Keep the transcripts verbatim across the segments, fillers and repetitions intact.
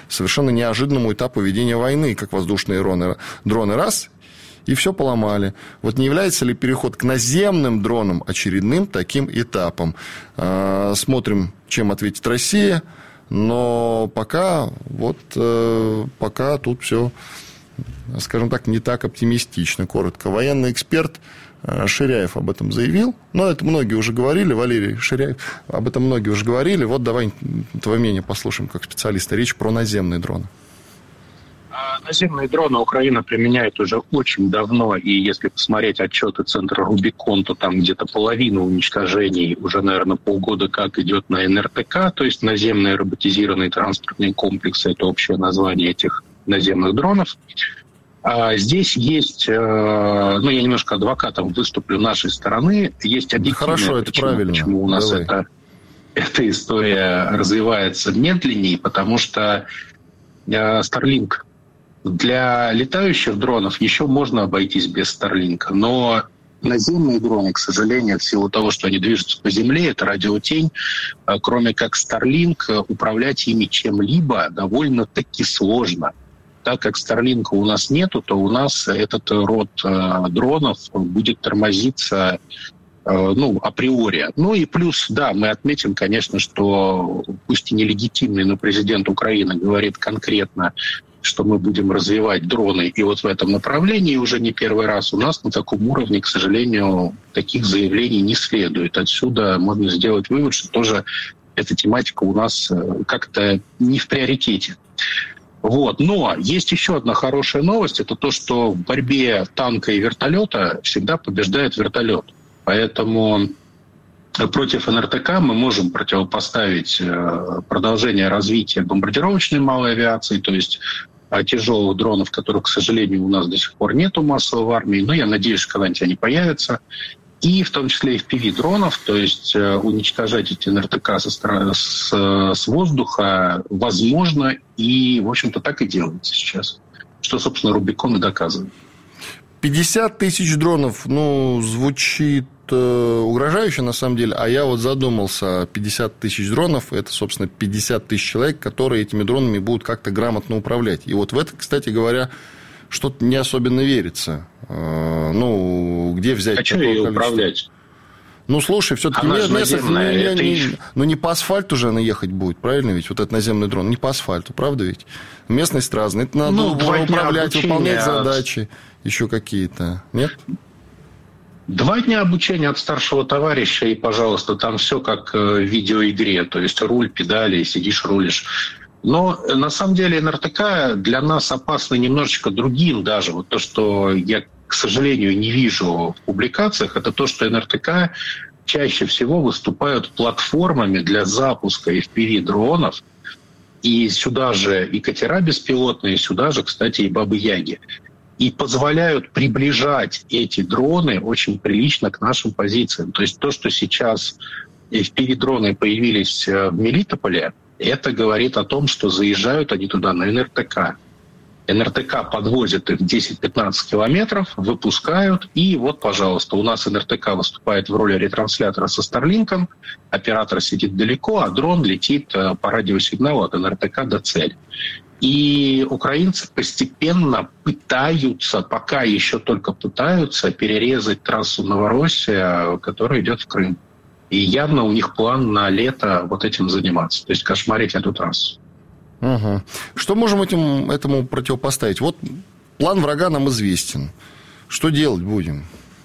совершенно неожиданному этапу ведения войны, как воздушные дроны, дроны раз, и все поломали. Вот не является ли переход к наземным дронам очередным таким этапом? Смотрим, чем ответит Россия, но пока, вот, пока тут все, скажем так, не так оптимистично, коротко. Военный эксперт Ширяев об этом заявил. Но это многие уже говорили, Валерий Ширяев, об этом многие уже говорили. Вот давай твое мнение послушаем как специалиста. Речь про наземные дроны. Наземные дроны Украина применяет уже очень давно, и если посмотреть отчеты центра Рубикон, то там где-то половина уничтожений уже, наверное, полгода как идет на эн эр тэ ка, то есть наземные роботизированные транспортные комплексы, это общее название этих наземных дронов. А здесь есть, ну, я немножко адвокатом выступлю нашей стороны, есть объективная Хорошо, это причина, правильно. почему у нас это, эта история развивается медленнее, потому что Starlink для летающих дронов еще можно обойтись без Starlink, но наземные дроны, к сожалению, в силу того, что они движутся по земле, это радиотень, кроме как Starlink, управлять ими чем-либо довольно-таки сложно. Так как Starlink у нас нету, то у нас этот род э, дронов будет тормозиться, э, ну, априори. Ну и плюс, да, мы отметим, конечно, что пусть и нелегитимный, но президент Украины говорит конкретно, что мы будем развивать дроны, и вот в этом направлении уже не первый раз у нас на таком уровне, к сожалению, таких заявлений не следует. Отсюда можно сделать вывод, что тоже эта тематика у нас как-то не в приоритете. Вот. Но есть еще одна хорошая новость. Это то, что в борьбе танка и вертолета всегда побеждает вертолет. Поэтому против эн эр тэ ка мы можем противопоставить продолжение развития бомбардировочной малой авиации, то есть тяжелых дронов, которых, к сожалению, у нас до сих пор нету массово в армии, но я надеюсь, что когда-нибудь они появятся. И в том числе эф пи ви-дронов, то есть уничтожать эти эн эр тэ ка со стороны, с, с воздуха возможно, и, в общем-то, так и делается сейчас. Что, собственно, Рубикон и доказывает. пятьдесят тысяч дронов, ну, звучит э, угрожающе, на самом деле, а я вот задумался, пятьдесят тысяч дронов, это, собственно, пятьдесят тысяч человек, которые этими дронами будут как-то грамотно управлять. И вот в это, кстати говоря, что-то не особенно верится. Ну, где взять а такое количество? Управлять? Ну, слушай, все-таки она место, наземная, не, это не, и... ну, не по асфальту же она ехать будет, правильно ведь? Вот этот наземный дрон, не по асфальту, правда ведь? Местность разная. Это надо ну, управлять, выполнять задачи, еще какие-то. Нет? Два дня обучения от старшего товарища, и, пожалуйста, там все как в видеоигре. То есть руль, педали, сидишь, рулишь. Но на самом деле эн эр тэ ка для нас опасно немножечко другим даже. Вот то, что я, к сожалению, не вижу в публикациях, это то, что эн эр тэ ка чаще всего выступают платформами для запуска эф пи ви-дронов. И сюда же и катера беспилотные, сюда же, кстати, и бабы-яги. И позволяют приближать эти дроны очень прилично к нашим позициям. То есть то, что сейчас эф пи ви-дроны появились в Мелитополе, это говорит о том, что заезжают они туда на эн эр тэ ка. эн эр тэ ка подвозит их десять-пятнадцать километров, выпускают, и вот, пожалуйста, у нас эн эр тэ ка выступает в роли ретранслятора со Starlink, оператор сидит далеко, а дрон летит по радиосигналу от эн эр тэ ка до цели. И украинцы постепенно пытаются, пока еще только пытаются, перерезать трассу Новороссия, которая идет в Крым. И явно у них план на лето вот этим заниматься, то есть кошмарить эту трассу. Угу. Что можем этим, этому противопоставить? Вот план врага нам известен. Что делать будем?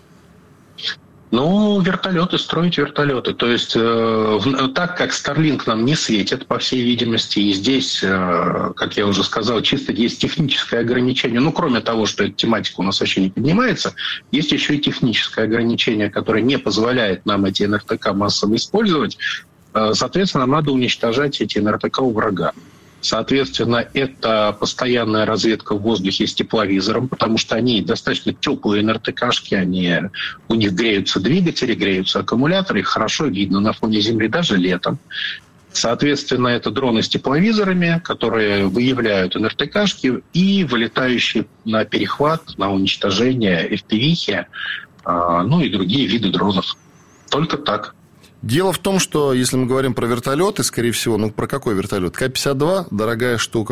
Ну, вертолеты, строить вертолеты. То есть, э, так как Starlink нам не светит, по всей видимости, и здесь, э, как я уже сказал, чисто есть техническое ограничение. Ну, кроме того, что эта тематика у нас вообще не поднимается, есть еще и техническое ограничение, которое не позволяет нам эти эн эр тэ ка массово использовать. Э, соответственно, нам надо уничтожать эти эн эр тэ ка у врага. Соответственно, это постоянная разведка в воздухе с тепловизором, потому что они достаточно теплые эн эр тэ кашки, они, у них греются двигатели, греются аккумуляторы, их хорошо видно на фоне Земли даже летом. Соответственно, это дроны с тепловизорами, которые выявляют эн эр тэ кашки и вылетающие на перехват, на уничтожение эф пи ви-хи, ну и другие виды дронов. Только так. Дело в том, что если мы говорим про вертолеты, скорее всего, ну про какой вертолет? Ка пятьдесят два, дорогая штука.